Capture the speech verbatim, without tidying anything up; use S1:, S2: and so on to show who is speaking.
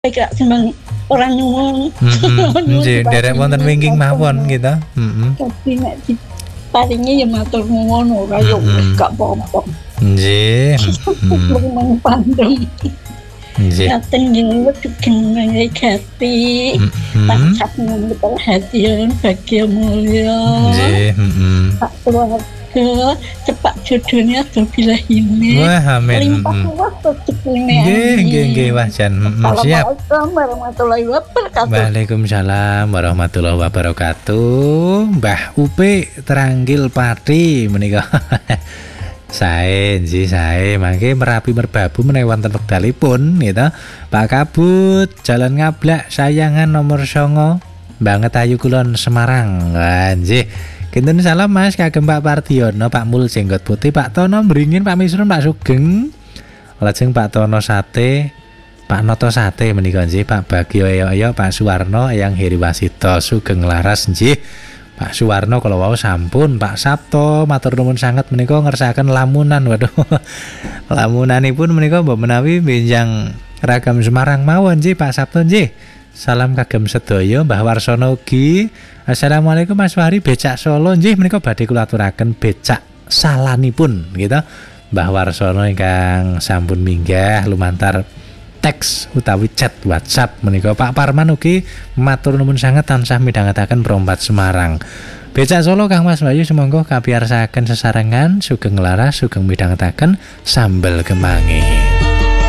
S1: Kayak seneng orang nyuwun.
S2: Heeh. Nggih, derek wonten wingking mawon gitu. Heeh.
S1: Dadi nek diparingi ya matur nuwun ora ya wis gak apa-apa.
S2: Nggih.
S1: Mung pandem.
S2: Nggih.
S1: Ngaten nggih sugeng ngegati. Tansah nyambut perhatian Bagja Mulya.
S2: Nggih, heeh.
S1: Pak keluarga cepat jodohnya Bismillahirrahmanirrahim.
S2: Wah, amin.
S1: Limpah ruah rezekine.
S2: Nggih, nggih, nggih, Wah Jan. Heeh, siap.
S1: Assalamualaikum warahmatullahi wabarakatuh.
S2: Waalaikumsalam warahmatullahi wabarakatuh. Mbah Upi Teranggil Pati menika. Sae nggih sae mangke Merapi Merbabu menawi wonten wekdalipun gitu. Pak Kabut Jalan Ngablak Sayangan nomor songo Banget Ayu Kulon Semarang. Wah nggih. Kinten salam Mas kagem Pak Pardiono, Pak Mul Jenggot Putih, Pak Tono Mringin, Pak Misrun, Pak Sugeng. Lajeng Pak Tono Sate, Pak Noto Sate menika nggih, Pak Bagio Eyo, Pak Suwarno Eyang Heriwasito Sugeng Laras nggih. Pak Suwarno kalau wau sampun, Pak Sabto matur nuwun sanget menika ngersakaken lamunan. Waduh. Lamunanipun menika mbok menawi benjang Ragam Semarang mawon nggih Pak Sabto nggih. Salam kagem sedaya Mbah Warsono ugi. Assalamualaikum Mas Fahri Becak Solo nggih menika badhe kula aturaken becak salanipun gitu. Mbah Warsono ingkang sampun minggah lumantar teks utawi chat WhatsApp menika. Pak Parman ugi matur nuwun sanget tansah midhangetaken Prompat Semarang. Becak Solo Kang Mas Bayu semonggo kapiyarsakaken sesarengan sugeng laras sugeng midhangetaken sambel kemangi.